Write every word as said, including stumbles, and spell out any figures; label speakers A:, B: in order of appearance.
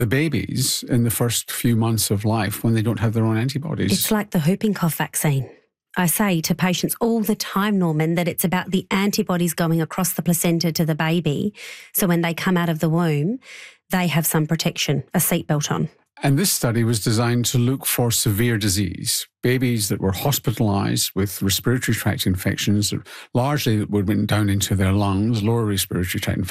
A: the babies in the first few months of life when they don't have their own antibodies.
B: It's like the whooping cough vaccine. I say to patients all the time, Norman, that it's about the antibodies going across the placenta to the baby. So when they come out of the womb, they have some protection, a seatbelt on.
A: And this study was designed to look for severe disease, babies that were hospitalised with respiratory tract infections, largely that went down into their lungs, lower respiratory tract infections.